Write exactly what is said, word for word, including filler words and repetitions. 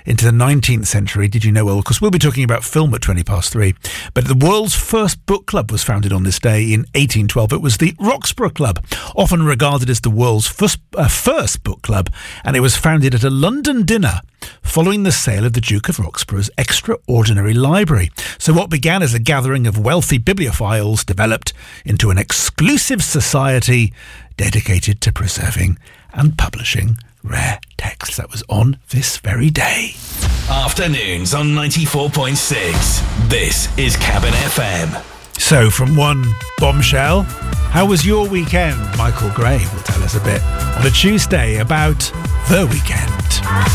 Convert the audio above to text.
into the nineteenth century. Did you know? Well, of course, we'll be talking about film at twenty past three. But the world's first book club was founded on this day in eighteen twelve. It was the Roxburgh Club, often regarded as the world's first, uh, first book club, and it was founded at a London dinner following the sale of the Duke of Roxburgh's extraordinary library. So what began as a gathering of wealthy bibliophiles developed into an exclusive society dedicated to preserving and publishing rare texts. That was on this very day. Afternoons on ninety-four point six. This is Cabin F M. So, from one bombshell, how was your weekend? Michael Gray will tell us a bit on a Tuesday about the weekend.